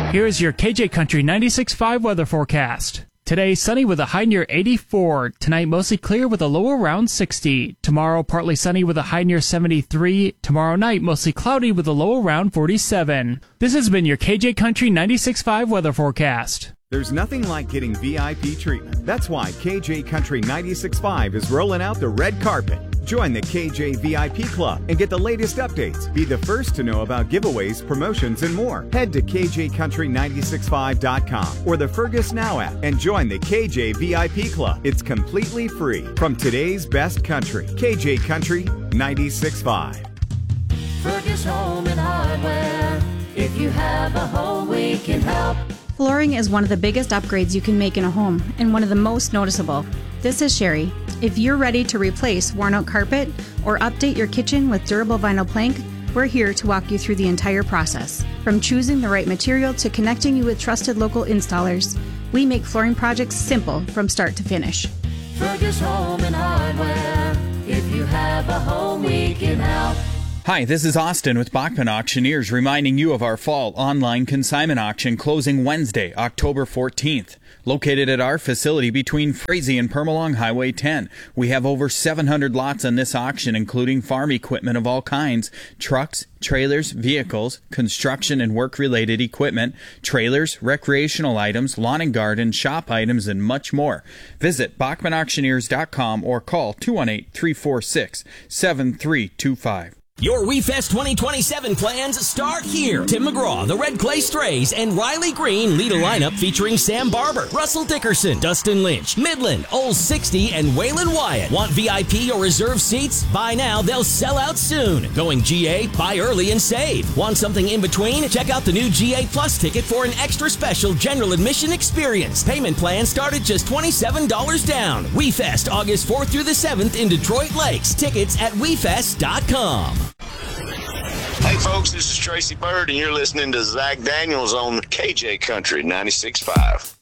Here's your KJ Country 96.5 weather forecast. Today, sunny with a high near 84. Tonight, mostly clear with a low around 60. Tomorrow, partly sunny with a high near 73. Tomorrow night, mostly cloudy with a low around 47. This has been your KJ Country 96.5 weather forecast. There's nothing like getting VIP treatment. That's why KJ Country 96.5 is rolling out the red carpet. Join the KJ VIP Club and get the latest updates. Be the first to know about giveaways, promotions, and more. Head to KJCountry965.com or the Fergus Now app and join the KJ VIP Club. It's completely free. From today's best country, KJ Country 96.5. Fergus Home and Hardware. If you have a home, we can help. Flooring is one of the biggest upgrades you can make in a home and one of the most noticeable. This is Sherry. If you're ready to replace worn-out carpet or update your kitchen with durable vinyl plank, we're here to walk you through the entire process. From choosing the right material to connecting you with trusted local installers, we make flooring projects simple from start to finish. Fergus Home and Hardware. If you have a home, we can help. Hi, this is Austin with Bachman Auctioneers reminding you of our fall online consignment auction closing Wednesday, October 14th. Located at our facility between Frazee and Permalong Highway 10. We have over 700 lots on this auction, including farm equipment of all kinds, trucks, trailers, vehicles, construction and work-related equipment, trailers, recreational items, lawn and garden, shop items, and much more. Visit BachmanAuctioneers.com or call 218-346-7325. Your WeFest 2027 plans start here. Tim McGraw, the Red Clay Strays, and Riley Green lead a lineup featuring Sam Barber, Russell Dickerson, Dustin Lynch, Midland, Old 60, and Waylon Wyatt. Want VIP or reserved seats? Buy now, they'll sell out soon. Going GA? Buy early and save. Want something in between? Check out the new GA Plus ticket for an extra special general admission experience. Payment plans start at just $27 down. WeFest, August 4th through the 7th in Detroit Lakes. Tickets at WeFest.com. Hey folks, this is Tracy Bird and you're listening to Zach Daniels on KJ Country 96.5.